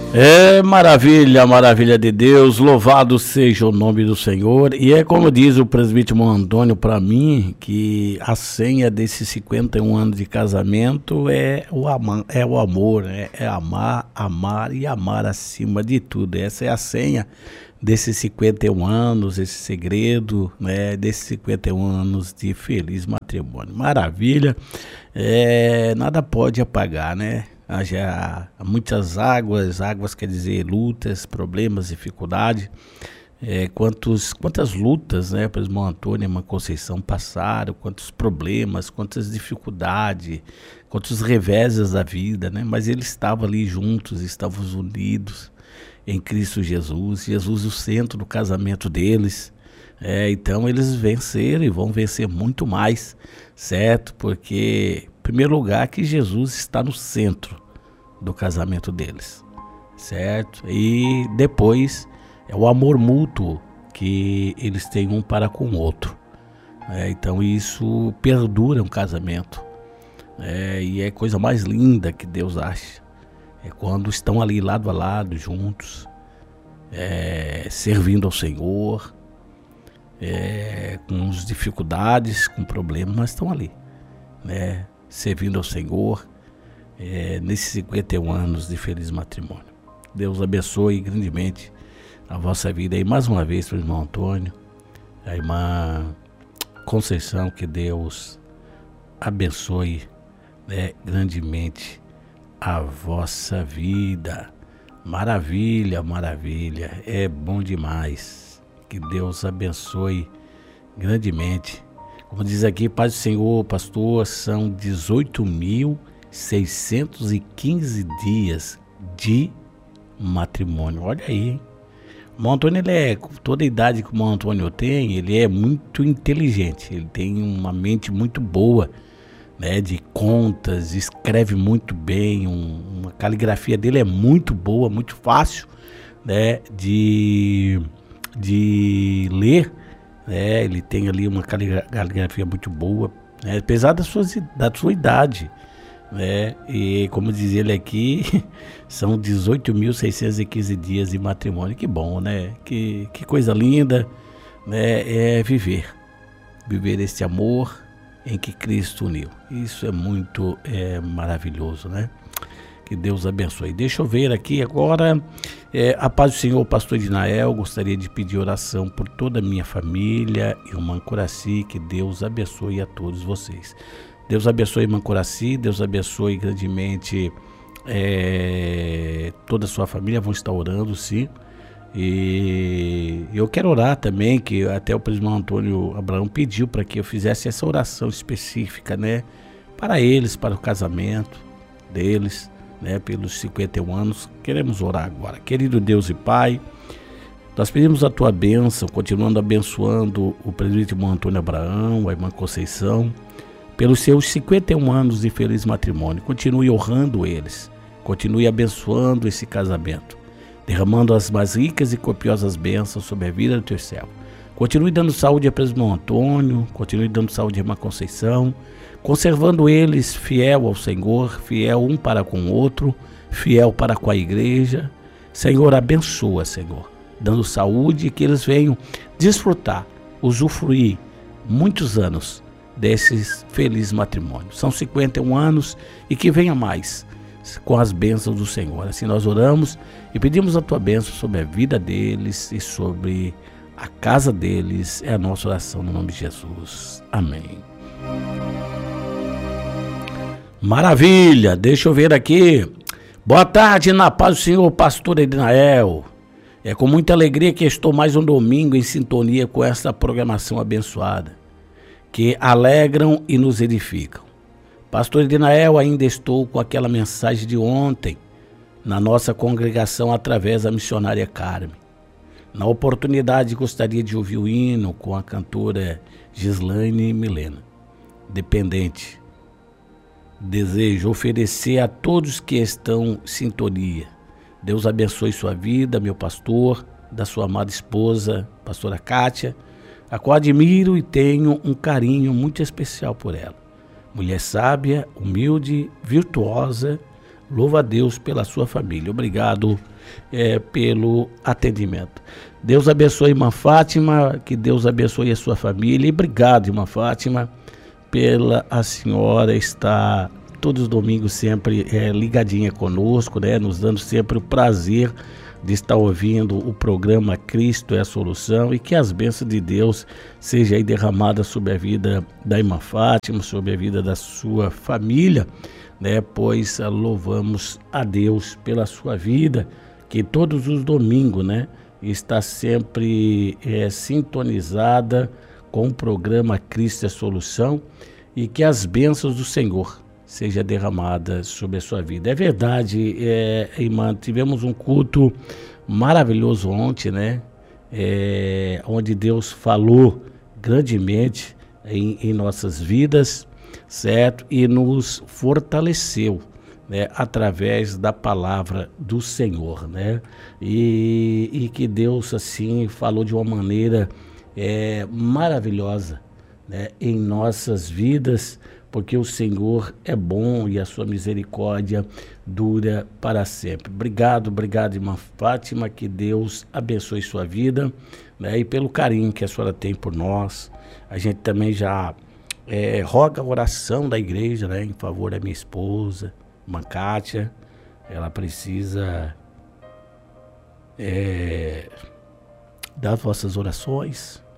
É maravilha, maravilha de Deus, louvado seja o nome do Senhor. E é como diz o presbítero Antônio para mim, que a senha desses 51 anos de casamento é o amor, é amar, amar e amar acima de tudo. Essa é a senha desses 51 anos, esse segredo, né, desses 51 anos de feliz matrimônio. Maravilha, nada pode apagar, né? Há muitas águas quer dizer lutas, problemas, dificuldade. Quantas lutas, né, para o irmão Antônio e a irmã Conceição passaram, quantos problemas, quantas dificuldades, quantos reveses da vida, né? Mas eles estavam ali juntos, estavam unidos em Cristo Jesus, Jesus o centro do casamento deles. Então eles venceram e vão vencer muito mais, certo? Porque, em primeiro lugar, que Jesus está no centro do casamento deles, certo? E depois é o amor mútuo que eles têm um para com o outro. Então isso perdura um casamento. E é a coisa mais linda que Deus acha. É quando estão ali lado a lado, juntos, servindo ao Senhor, com as dificuldades, com problemas, mas estão ali, né, servindo ao Senhor, nesses 51 anos de feliz matrimônio. Deus abençoe grandemente a vossa vida. E mais uma vez para o irmão Antônio, a irmã Conceição, que Deus abençoe, né, grandemente a vossa vida. Maravilha, maravilha, é bom demais. Que Deus abençoe grandemente. Como diz aqui, Paz do Senhor, pastor, são 18.615 dias de matrimônio. Olha aí, hein? O irmão Antônio, toda a idade que o irmão Antônio tem, ele é muito inteligente, ele tem uma mente muito boa, né, de contas, escreve muito bem, uma caligrafia dele é muito boa, muito fácil, né, de ler, né, ele tem ali uma caligrafia muito boa, né, apesar da sua idade, né, e como diz ele aqui, são 18.615 dias de matrimônio. Que bom, né, que coisa linda, né, é viver esse amor em que Cristo uniu. Isso é muito maravilhoso, né? Que Deus abençoe. Deixa eu ver aqui agora, a paz do Senhor, pastor Edinael, gostaria de pedir oração por toda a minha família, irmã Coraci, que Deus abençoe a todos vocês. Deus abençoe, irmã Coraci, Deus abençoe grandemente toda a sua família, vão estar orando, sim. E eu quero orar também, que até o presidente Antônio Abraão pediu para que eu fizesse essa oração específica, né, para eles, para o casamento deles, né, pelos 51 anos. Queremos orar agora. Querido Deus e Pai, nós pedimos a tua bênção, continuando abençoando o presidente Antônio Abraão, a irmã Conceição, pelos seus 51 anos de feliz matrimônio. Continue honrando eles, continue abençoando esse casamento, derramando as mais ricas e copiosas bênçãos sobre a vida do teu servo. Continue dando saúde a irmão Antônio, continue dando saúde à irmã Conceição, conservando eles fiel ao Senhor, fiel um para com o outro, fiel para com a igreja. Senhor, abençoa, Senhor, dando saúde e que eles venham desfrutar, usufruir muitos anos desses felizes matrimônios. São 51 anos e que venha mais com as bênçãos do Senhor. Assim nós oramos e pedimos a tua bênção sobre a vida deles e sobre a casa deles. É a nossa oração no nome de Jesus. Amém. Maravilha, deixa eu ver aqui. Boa tarde, na paz do Senhor, pastor Edinael. É com muita alegria que estou mais um domingo em sintonia com esta programação abençoada, que alegram e nos edificam. Pastor Edinael, ainda estou com aquela mensagem de ontem na nossa congregação através da missionária Carmen. Na oportunidade, gostaria de ouvir o hino com a cantora Gislaine Milena. Dependente. Desejo oferecer a todos que estão em sintonia. Deus abençoe sua vida, meu pastor, da sua amada esposa, pastora Kátia, a qual admiro e tenho um carinho muito especial por ela. Mulher sábia, humilde, virtuosa, Louvo a Deus pela sua família. Obrigado pelo atendimento. Deus abençoe, irmã Fátima, que Deus abençoe a sua família. E obrigado, irmã Fátima, pela a senhora estar todos os domingos sempre ligadinha conosco, né? Nos dando sempre o prazer de estar ouvindo o programa Cristo é a Solução, e que as bênçãos de Deus sejam aí derramadas sobre a vida da irmã Fátima, sobre a vida da sua família, né? Pois louvamos a Deus pela sua vida, que todos os domingos, né, está sempre sintonizada com o programa Cristo é a Solução, e que as bênçãos do Senhor seja derramada sobre a sua vida. É verdade, irmã, tivemos um culto maravilhoso ontem, né? Onde Deus falou grandemente em nossas vidas, certo? E nos fortaleceu, né? Através da palavra do Senhor, né? E que Deus, assim, falou de uma maneira maravilhosa, né? Em nossas vidas, porque o Senhor é bom e a sua misericórdia dura para sempre. Obrigado, irmã Fátima, que Deus abençoe sua vida, né? E pelo carinho que a senhora tem por nós. A gente também já roga a oração da igreja, né, em favor da minha esposa, irmã Kátia. Ela precisa das vossas orações,